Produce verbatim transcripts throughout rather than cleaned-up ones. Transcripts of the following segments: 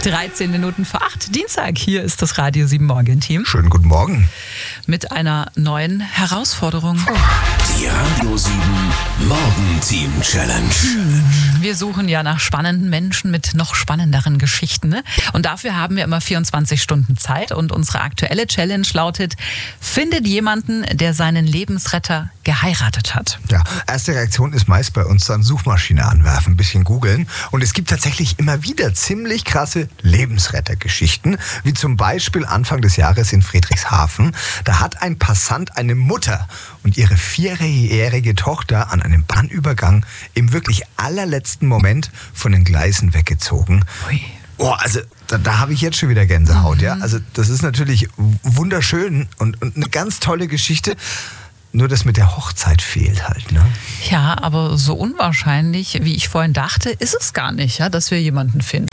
dreizehn Minuten vor acht, Dienstag. Hier ist das Radio sieben Morgenteam. Schönen guten Morgen. Mit einer neuen Herausforderung. Die Radio sieben Morgenteam Challenge. Wir suchen ja nach spannenden Menschen mit noch spannenderen Geschichten. Ne? Und dafür haben wir immer vierundzwanzig Stunden Zeit. Und unsere aktuelle Challenge lautet: Findet jemanden, der seinen Lebensretter geheiratet hat. Ja, erste Reaktion ist meist bei uns dann Suchmaschine anwerfen, ein bisschen googeln. Und es gibt tatsächlich immer wieder ziemlich krasse Lebensrettergeschichten, wie zum Beispiel Anfang des Jahres in Friedrichshafen. Da hat ein Passant eine Mutter und ihre vierjährige Tochter an einem Bahnübergang im wirklich allerletzten Moment von den Gleisen weggezogen. Ui. Oh, also da, da habe ich jetzt schon wieder Gänsehaut. Mhm. Ja? Also das ist natürlich wunderschön und, und eine ganz tolle Geschichte. Nur das mit der Hochzeit fehlt halt, ne? Ja, aber so unwahrscheinlich, wie ich vorhin dachte, ist es gar nicht, ja, dass wir jemanden finden.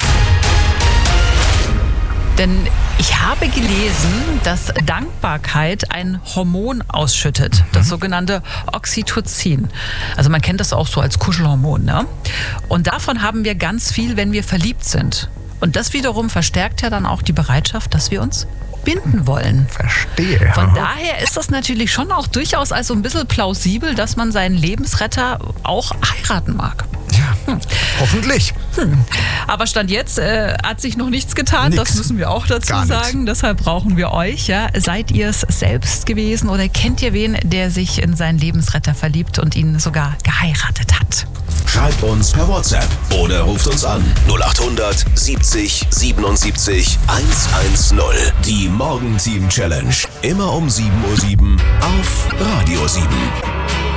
Denn ich habe gelesen, dass Dankbarkeit ein Hormon ausschüttet, das sogenannte Oxytocin. Also man kennt das auch so als Kuschelhormon, ne? Und davon haben wir ganz viel, wenn wir verliebt sind. Und das wiederum verstärkt ja dann auch die Bereitschaft, dass wir uns binden wollen. Verstehe. Von daher ist das natürlich schon auch durchaus also ein bisschen plausibel, dass man seinen Lebensretter auch heiraten mag. Ja, hm. Hoffentlich. Hm. Aber Stand jetzt äh, hat sich noch nichts getan, Nix. das müssen wir auch dazu Gar sagen. nix. Deshalb brauchen wir euch. Ja. Seid ihr es selbst gewesen oder kennt ihr wen, der sich in seinen Lebensretter verliebt und ihn sogar geheiratet hat? Schreibt uns per WhatsApp oder ruft uns an null acht hundert siebzig siebenundsiebzig hundertzehn. Die Morgenteam Challenge. Immer um sieben Uhr sieben auf Radio sieben.